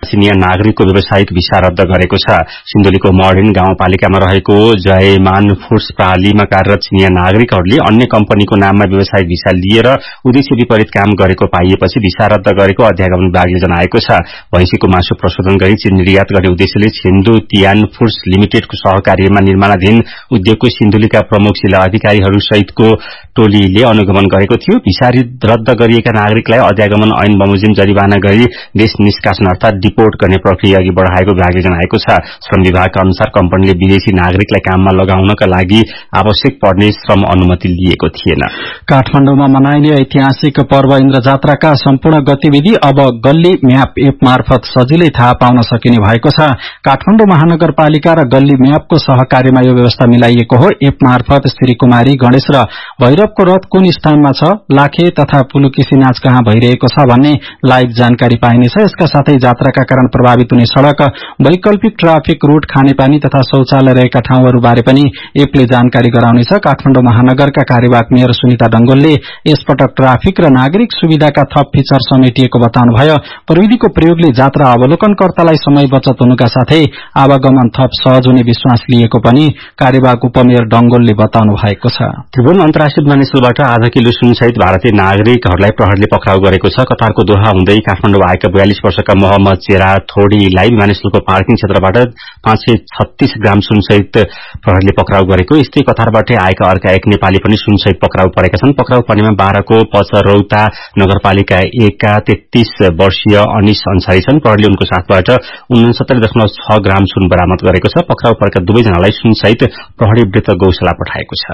चिनिया नागरिकको व्यावसायिक भिसा रद्द गरेको छ। सिन्धुलीको मर्डेन गाउँपालिकामा रहेको जयमान फुड्स प्रणालीमा कार्यरत चिनिया नागरिकहरूले अन्य कम्पनीको नाममा व्यावसायिक भिसा लिएर उद्देश्य विपरीत काम गरेको पाइएपछि भिसा रद्द गरेको अध्यागमन विभागले जनाएको छ। भैंसीको मासु प्रशोधन गरी चीन निर्यात गर्ने उद्देश्यले छेन्दु तियान फुड्स लिमिटेडको सहकार्यमा निर्माणाधीन उद्योगको सिन्धुलीका प्रमुख जिल्ला अधिकारीहरू सहितको टोलीले अनुगमन गरेको थियो। भिसा रद्द गरिएका नागरिकलाई अध्यागमन ऐन बमोजिम जरिवाना गरी देश निष्कासन अर्थात डिपोर्ट गर्ने प्रक्रिया अघि बढ़ाएको विभागले जनाएको छ। श्रम विभागका अनुसार कम्पनीले विदेशी नागरिकलाई काममा लगाउनका लागि आवश्यक पर्ने श्रम अनुमति लिएको थिएन। काठमाडौँमा मनाइने ऐतिहासिक पर्व इन्द्र जात्राका सम्पूर्ण गतिविधि अब गल्ली म्याप एप मार्फत सजिलै थाहा पाउन सकिने भएको छ। काठमाडौँ महानगरपालिका र गल्ली म्यापको सहकार्यमा यो व्यवस्था मिलाइएको हो। एप मार्फत श्रीकुमारी, गणेश र भैरवको रथ कुन स्थानमा छ, लाखे तथा पुलुकेशी नाच कहाँ भइरहेको छ भन्ने लाइभ जानकारी पाइनेछ। यसका साथै जात्राका कारण प्रभावित हुने सड़क, वैकल्पिक ट्राफिक रूट, खानेपानी तथा शौचालय रहेका ठाउँहरूबारे पनि एपले जानकारी गराउनेछ। काठमाडौँ महानगरका कार्यवाहक मेयर सुनिता डंगोलले यसपटक ट्राफिक र नागरिक सुविधाका थप फीचर समेटिएको बताउनुभयो। प्रविधिको प्रयोगले जात्रा अवलोकनकर्तालाई समय बचत हुनुका साथै आवागमन थप सहज हुने विश्वास लिएको पनि कार्यवाहक उपमेयर डंगोलले बताउनु भएको छ। त्रिभुवन अन्तर्राष्ट्रिय विमानस्थलबाट आधा किलो सुनसहित भारतीय नागरिकहरूलाई प्रहरीले पक्राउ गरेको छ। कतारको दोहा हुँदै काठमाडौँ आएका 42 वर्षका मोहम्मद चेरा थोडीलाई विमानस्थलको पार्किङ क्षेत्रबाट 536 ग्राम सुनसहित प्रहरीले पक्राउ गरेको। यस्तै कतारबाटै आएका अर्का एक नेपाली पनि सुनसहित पक्राउ परेका छन्। पक्राउ पर्नेमा 12 को पचरौता नगरपालिका 1 का 33 वर्षीय अनिश अन्सारी छन्। प्रहरीले उनको साथबाट 69.6 ग्राम सुन बरामद गरेको छ। पक्राउ परेका दुवैजनालाई सुनसहित प्रहरी वृत्त गौशाला पठाएको छ।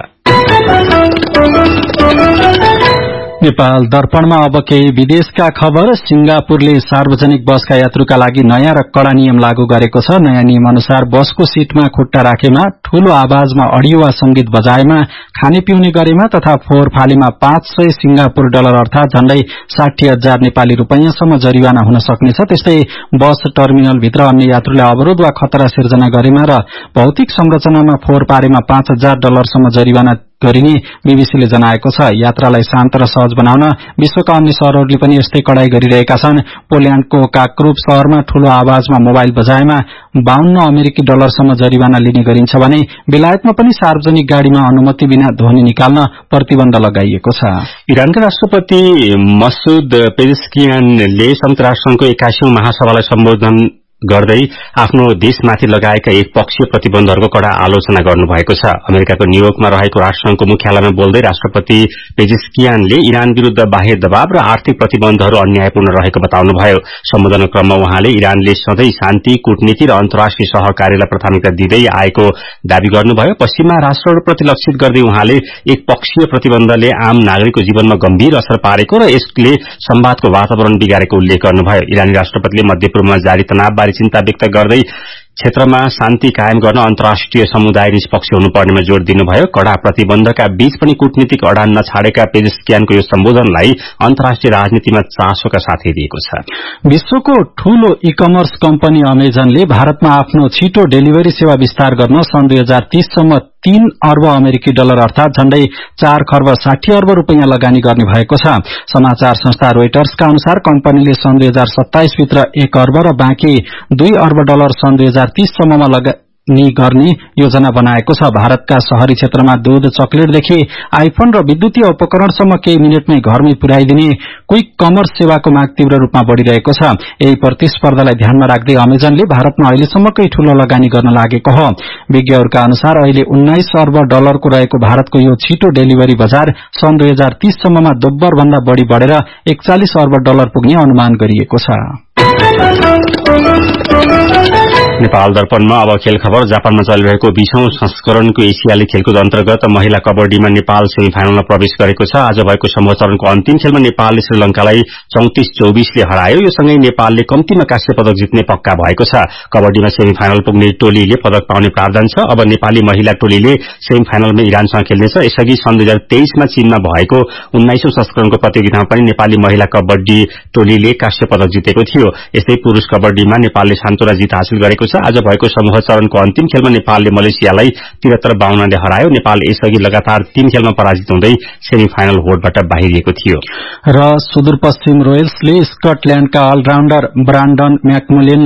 नेपाल दर्पणमा अब केही विदेशका खबर। सिंगापुरले सार्वजनिक बसका यात्रुका लागि नयाँ र कड़ा नियम लागू गरेको छ। नयाँ नियम अनुसार बसको सीटमा खुट्टा राखेमा, ठूलो आवाजमा अडियो वा संगीत बजाएमा, खाने पिउने गरेमा तथा फोहोर फालेमा 500 सिंगापुर डलर अर्थात झण्डै 60,000 नेपाली रूपैयाँसम्म जरिवाना हुन सक्नेछ। त्यस्तै बस टर्मिनलभित्र अन्य यात्रुलाई अवरोध वा खतरा सिर्जना गरेमा र भौतिक संरचनामा फोहोर पारेमा 5,000 डलरसम्म जरिवाना गरिने बीबीसीले जनाएको छ। यात्रालाई शान्त र सहज बनाउन विश्वका अन्य शहरहरूले पनि यस्तै कडाई गरिरहेका छन्। पोल्याण्डको काक्रुप शहरमा ठूलो आवाजमा मोबाइल बजाएमा 52 अमेरिकी डलरसम्म जरिवाना लिने गरिन्छ भने बेलायतमा पनि सार्वजनिक गाड़ीमा अनुमति बिना ध्वनि निकाल्न प्रतिबन्ध लगाइएको छ। इरानका राष्ट्रपति मसूद पेजेस्कियानले संयुक्त राष्ट्रसंघको 81औं महासभालाई सम्बोधन गर्दै आफ्नो देशमाथि लगाएका एक पक्षीय प्रतिबन्धहरूको कड़ा आलोचना गर्नुभएको छ। अमेरिकाको न्यूयोर्कमा रहेको राष्ट्रसंघको मुख्यालयमा बोल्दै राष्ट्रपति पेजेस्कियानले इरान विरूद्ध बाह्य दबाव र आर्थिक प्रतिबन्धहरू अन्यायपूर्ण रहेको बताउनुभयो। सम्बोधन क्रममा उहाँले इरानले सधैं शान्ति, कूटनीति र अन्तर्राष्ट्रिय सहकार्यलाई प्राथमिकता दिँदै आएको दावी गर्नुभयो। पश्चिमा राष्ट्रहरूप्रति लक्षित गर्दै उहाँले एक पक्षीय प्रतिबन्धले आम नागरिकको जीवनमा गम्भीर असर पारेको र यसले संवादको वातावरण बिगारेको उल्लेख गर्नुभयो। इरानी राष्ट्रपतिले मध्यपूर्वमा जारी तनावबारे चिन्ता व्यक्त गर्दै क्षेत्रमा शान्ति कायम गर्न अन्तर्राष्ट्रिय समुदाय निष्पक्ष हुनुपर्नेमा जोड़ दिनुभयो। कड़ा प्रतिबन्धका बीच पनि कूटनीतिक अडान नछाडेका पेजेस्कियानको यो सम्बोधनलाई अन्तर्राष्ट्रिय राजनीतिमा चासोका साथै दिएको छ। विश्वको ठूलो ई कमर्स कम्पनी अमेजनले भारतमा आफ्नो छिटो डेलिभरी सेवा विस्तार गर्न सन् 2030 सम्म 3 अर्ब अमेरिकी डलर अर्थात झण्डै 4 खर्ब 60 अर्ब रूपैयाँ लगानी गर्ने भएको छ। समाचार संस्था रोइटर्सका अनुसार कम्पनीले सन् 2027 भित्र 1 अर्ब र बाँकी 2 अर्ब डलर सन् 2030 सम्ममा लगानी गर्ने योजना बनाएको छ। भारतका शहरी क्षेत्रमा दूध, चकलेटदेखि आइफोन र विद्युतीय उपकरणसम्म केही मिनटमै घरमै पुर्याइदिने क्विक कमर्स सेवाको माग तीव्र रूपमा बढ़िरहेको छ। यही प्रतिस्पर्धालाई ध्यानमा राख्दै अमेजनले भारतमा अहिलेसम्मकै ठूलो लगानी गर्न लागेको हो। विज्ञहरूका अनुसार अहिले 19 अर्ब डलरको रहेको भारतको यो छिटो डेलिभरी बजार सन् 2030 सम्ममा दोब्बर भन्दा बढ़ी बढ़ेर 41 अर्ब डलर पुग्ने अनुमान गरिएको छ। नेपाल दर्पणमा अब खेल खबर। जापानमा चलिरहेको 20औं संस्करणको एसियाली खेलकुद अन्तर्गत महिला कबड्डीमा नेपाल सेमी फाइनलमा प्रवेश गरेको छ। आज भएको समूह चरणको अन्तिम खेलमा नेपालले श्रीलंकालाई 34-24 ले हरायो। यो सँगै नेपालले कम्तीमा काँस्य पदक जित्ने पक्का भएको छ। कबड्डीमा सेमी फाइनल पुग्ने टोलीले पदक पाउने प्रावधान छ। अब नेपाली महिला टोलीले सेमी फाइनलमा इरानसँग खेल्नेछ। यसअघि सन् 2023 मा चीनमा भएको 19औं संस्करणको प्रतियोगितामा पनि नेपाली महिला कबड्डी टोलीले काँस्य पदक जितेको थियो। यस्तै पुरूष कबड्डीमा नेपालले सान्तोना जित हासिल गरेको छ। आज भएको समूह चरणको अन्तिम खेलमा नेपालले मलेसियालाई 73-52 ले हरायो। नेपाल यसअघि लगातार 3 खेलमा पराजित हुँदै सेमी फाइनल होडबाट बाहिरिएको थियो। र सुदूरपश्चिम रोयल्सले स्कटल्याण्डका अलराउण्डर ब्रान्डन म्याकमुलेन